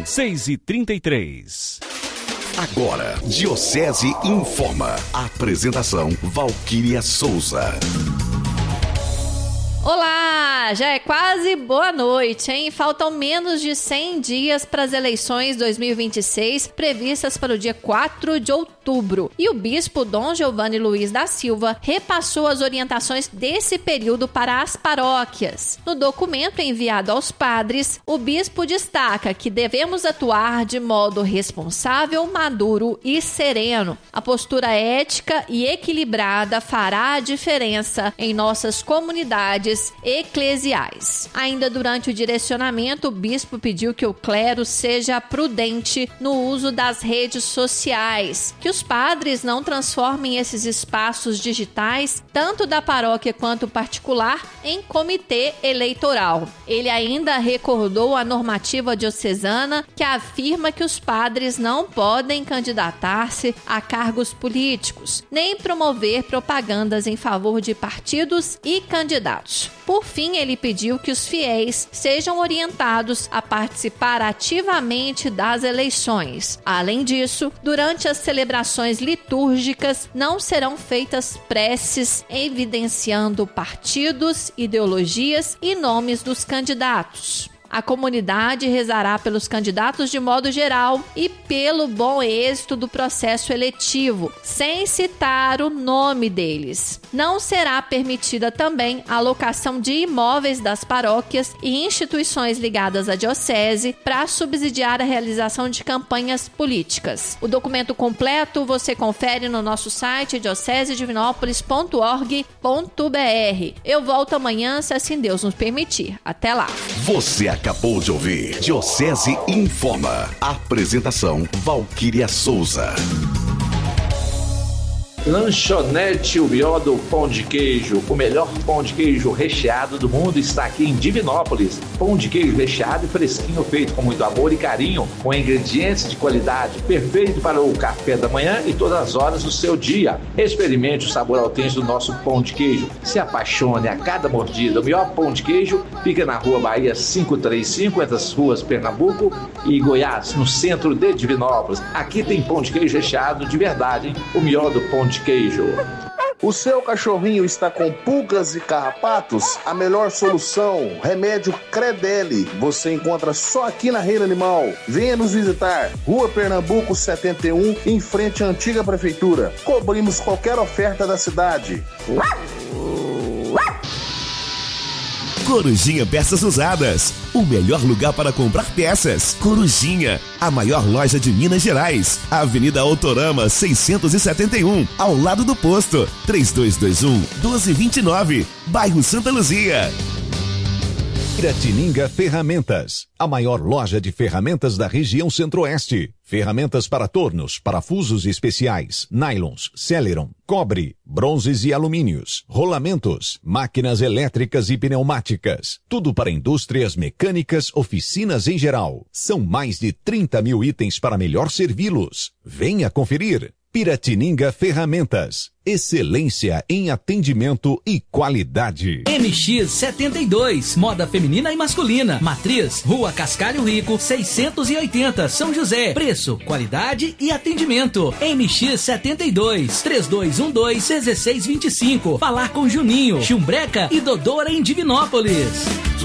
São 6h33. Agora, Diocese informa. Apresentação Valquíria Souza. Olá, já é quase boa noite, hein? Faltam menos de 100 dias para as eleições 2026, previstas para o dia 4 de outubro. E o bispo Dom Giovanni Luiz da Silva repassou as orientações desse período para as paróquias. No documento enviado aos padres, o bispo destaca que devemos atuar de modo responsável, maduro e sereno. A postura ética e equilibrada fará a diferença em nossas comunidades eclesiais. Ainda durante o direcionamento, o bispo pediu que o clero seja prudente no uso das redes sociais, que os padres não transformem esses espaços digitais, tanto da paróquia quanto particular, em comitê eleitoral. Ele ainda recordou a normativa diocesana que afirma que os padres não podem candidatar-se a cargos políticos, nem promover propagandas em favor de partidos e candidatos. Por fim, ele pediu que os fiéis sejam orientados a participar ativamente das eleições. Além disso, durante as celebrações litúrgicas, não serão feitas preces evidenciando partidos, ideologias e nomes dos candidatos. A comunidade rezará pelos candidatos de modo geral e pelo bom êxito do processo eletivo, sem citar o nome deles. Não será permitida também a alocação de imóveis das paróquias e instituições ligadas à diocese para subsidiar a realização de campanhas políticas. O documento completo você confere no nosso site diocesededivinópolis.org.br. Eu volto amanhã, se assim Deus nos permitir. Até lá. Você acabou de ouvir Diocese Informa. Apresentação Valquíria Souza. Lanchonete O Mió do Pão de Queijo. O melhor pão de queijo recheado do mundo está aqui em Divinópolis. Pão de queijo recheado e fresquinho, feito com muito amor e carinho, com ingredientes de qualidade, perfeito para o café da manhã e todas as horas do seu dia. Experimente o sabor autêntico do nosso pão de queijo. Se apaixone a cada mordida. O melhor pão de queijo fica na Rua Bahia 535, entre as ruas Pernambuco e Goiás, no centro de Divinópolis. Aqui tem pão de queijo recheado de verdade, hein? O melhor do pão de queijo. O seu cachorrinho está com pulgas e carrapatos? A melhor solução, remédio Credelli. Você encontra só aqui na Reino Animal. Venha nos visitar. Rua Pernambuco 71, em frente à antiga prefeitura. Cobrimos qualquer oferta da cidade. Corujinha Peças Usadas, o melhor lugar para comprar peças. Corujinha, a maior loja de Minas Gerais. Avenida Autorama 671, ao lado do posto. 3221-1229, bairro Santa Luzia. Piratininga Ferramentas, a maior loja de ferramentas da região Centro-Oeste. Ferramentas para tornos, parafusos especiais, nylons, celeron, cobre, bronzes e alumínios, rolamentos, máquinas elétricas e pneumáticas. Tudo para indústrias mecânicas, oficinas em geral. São mais de 30 mil itens para melhor servi-los. Venha conferir. Piratininga Ferramentas. Excelência em atendimento e qualidade. MX72, moda feminina e masculina. Matriz, Rua Cascalho Rico, 680, São José. Preço, qualidade e atendimento. MX72, 3212-1625. Falar com Juninho, Chumbreca e Dodora em Divinópolis.